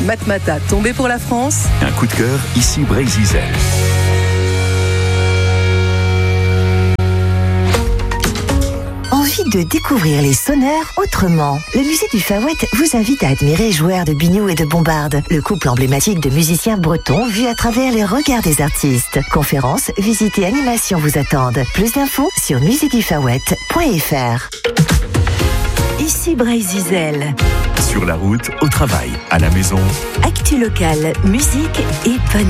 Matmata, tombé pour la France. Un coup de cœur, ici Brésil. Envie de découvrir les sonneurs autrement? Le musée du Faouët vous invite à admirer Joueurs de Biniou et de Bombarde, le couple emblématique de musiciens bretons vu à travers les regards des artistes. Conférences, visites et animations vous attendent. Plus d'infos sur musédufaouët.fr. Ici Brésil. Sur la route, au travail, à la maison. Actu locale, musique et bonne